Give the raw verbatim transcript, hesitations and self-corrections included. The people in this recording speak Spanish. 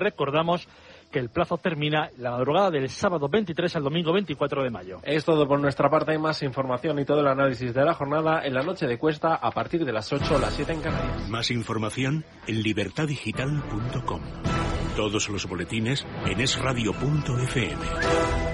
Recordamos que el plazo termina la madrugada del sábado veintitrés al domingo veinticuatro de mayo. Es todo por nuestra parte. Hay más información y todo el análisis de la jornada en la noche de Cuesta a partir de las ocho, las siete en Canarias. Más información en libertad digital punto com. Todos los boletines en es radio punto efe eme.